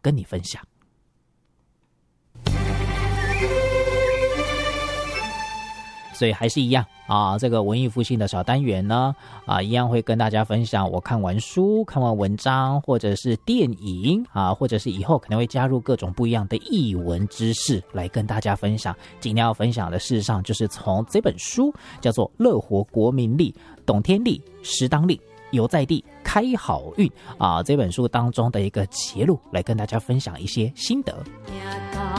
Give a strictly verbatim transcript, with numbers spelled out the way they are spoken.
跟你分享。所以还是一样啊，这个文艺复兴的小单元呢，啊，一样会跟大家分享我看完书、看完文章，或者是电影啊，或者是以后可能会加入各种不一样的艺文知识来跟大家分享。今天要分享的事实上就是从这本书叫做《乐活国民力：懂天力、识当力、游在地、开好运》啊，这本书当中的一个节录，来跟大家分享一些心得。